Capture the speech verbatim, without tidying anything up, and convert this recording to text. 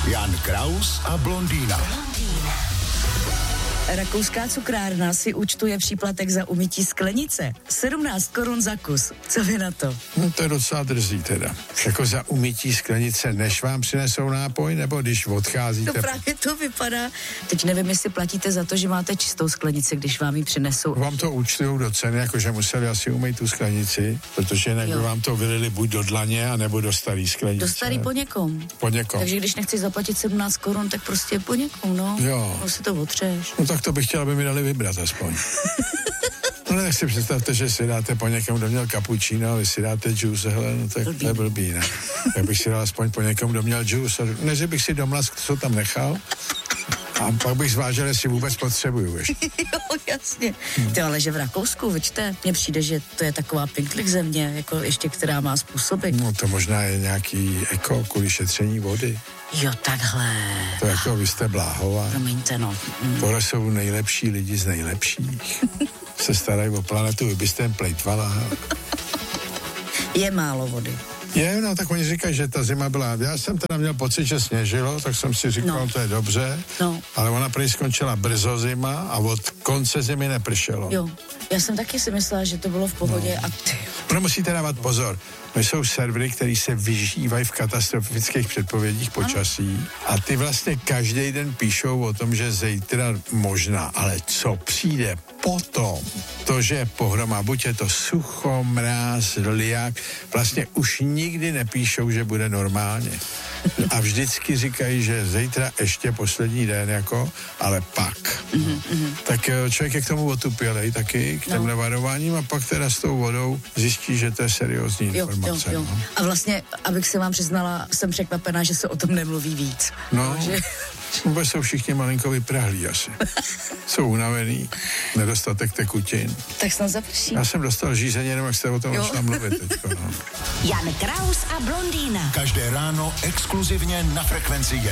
Jan Kraus a blondýna. Rakouská cukrárna si účtuje příplatek za umytí sklenice. sedmnáct korun za kus. Co vy na to? No to je docela drzí teda. Jako za umytí sklenice, než vám přinesou nápoj, nebo když odcházíte? To právě to vypadá. Teď nevím, jestli platíte za to, že máte čistou sklenici, když vám ji přinesou. Vám to účtujou do ceny, jakože museli asi umýt tu sklenici, protože jinak by vám to vylili buď do dlaně, anebo do starý sklenice. Do starý po někom. Po někom. Takže když nechci zaplatit sedmnáct korun, tak prostě po někom, no. Jo. No si to otřeš. No tak to bych chtěl, aby mi dali vybrat aspoň. No ne, tak si představte, že si dáte po někom, kdo měl kapučíno, a vy si dáte džus, hele, no tak to je blbý, ne? Já bych si dal aspoň po někom, kdo měl džus, ne, že bych si domlask, co tam nechal, a pak bych zvážil, jestli vůbec potřebuju ještě. Jo, jasně. Hmm. Ty, ale že v Rakousku, vidíte, mně přijde, že to je taková pinklik země, jako ještě, která má způsoby. No to možná je nějaký eko kvůli šetření vody. Jo, takhle. To jako vy jste bláhová. Promiňte, no. Mm. Tohle jsou nejlepší lidi z nejlepších. Se starají o planetu, vy byste jen plejtvala. Je málo vody. Je, no tak oni říkají, že ta zima byla, já jsem teda měl pocit, že sněžilo, tak jsem si říkal, no. To je dobře, no. Ale ona prý skončila brzo zima a od konce zimy nepršelo. Jo, já jsem taky si myslela, že to bylo v pohodě no. a ty... No musíte dávat pozor, to jsou servery, které se vyžívají v katastrofických předpovědích počasí ano. A ty vlastně každý den píšou o tom, že zítra možná, ale co přijde potom, to, že je pohroma, buď je to sucho, mráz, liák, vlastně už nikdy nepíšou, že bude normálně. A vždycky říkají, že zítra ještě poslední den, jako, ale pak. Mm-hmm. Tak člověk je k tomu otupělej taky, k těm no. varováním a pak teda s tou vodou zjistí, že to je seriózní jo, informace. Jo, jo. No. A vlastně, abych se vám přiznala, jsem překvapená, že se o tom nemluví víc. No, že... vůbec jsou všichni malinko vyprahlí asi. Jsou unavený, nedostatek tekutin. Tak snad zaprší. Já jsem dostal žízeně, jenom jak jste o tom začala mluvit teďko, no. Jan Kraus a blondýna. Každé ráno exkluzivně na Frekvenci jedna.